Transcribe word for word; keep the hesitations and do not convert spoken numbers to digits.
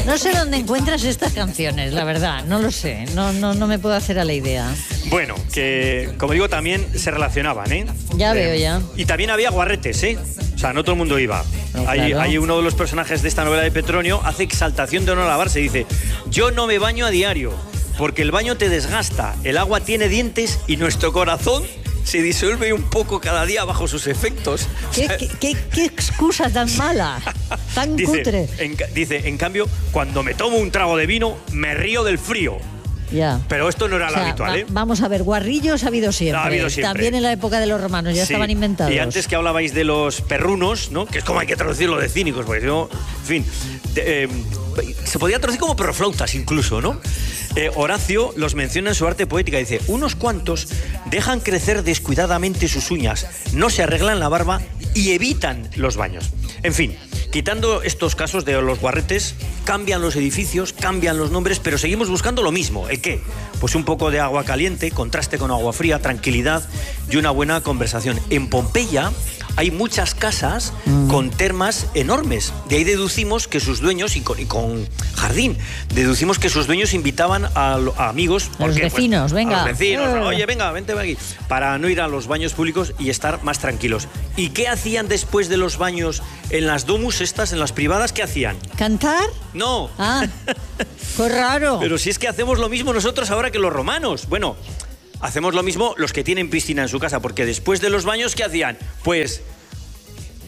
No sé dónde encuentras estas canciones, la verdad, no lo sé, no, no, no me puedo hacer a la idea. Bueno, que como digo, también se relacionaban, ¿eh? Ya eh, veo, ya. Y también había guarretes, ¿eh? O sea, no todo el mundo iba. No, hay, claro. hay uno de los personajes de esta novela de Petronio, hace exaltación de no lavarse, dice: yo no me baño a diario, porque el baño te desgasta, el agua tiene dientes y nuestro corazón se disuelve un poco cada día bajo sus efectos. ¿Qué, O sea, qué, qué, qué excusa tan mala, tan dice, cutre? En, dice, en cambio, cuando me tomo un trago de vino, me río del frío. Ya. Pero esto no era O lo sea, habitual, va- ¿eh? Vamos a ver, guarrillos ha habido siempre. Ha habido siempre. También en la época de los romanos, ya Sí. estaban inventados. Y antes que hablabais de los perrunos, ¿no? Que es como hay que traducirlo de cínicos, porque si no, en fin, de, eh, se podía traducir como perroflautas incluso, ¿no? Eh, Horacio los menciona en su arte poética, dice: unos cuantos dejan crecer descuidadamente sus uñas, no se arreglan la barba y evitan los baños. En fin, quitando estos casos de los guarretes, cambian los edificios, cambian los nombres, pero seguimos buscando lo mismo. ¿El qué? Pues un poco de agua caliente, contraste con agua fría, tranquilidad y una buena conversación. En Pompeya hay muchas casas mm. con termas enormes. De ahí deducimos que sus dueños, y con, y con jardín, deducimos que sus dueños invitaban a, a amigos. A los vecinos, pues, venga. A los vecinos, Uh. oye, venga, vente aquí. Para no ir a los baños públicos y estar más tranquilos. ¿Y qué hacían después de los baños en las domus estas, en las privadas? ¿Qué hacían? ¿Cantar? No. Ah, qué raro. Pero si es que hacemos lo mismo nosotros ahora que los romanos. Bueno, hacemos lo mismo los que tienen piscina en su casa, porque después de los baños, ¿qué hacían? Pues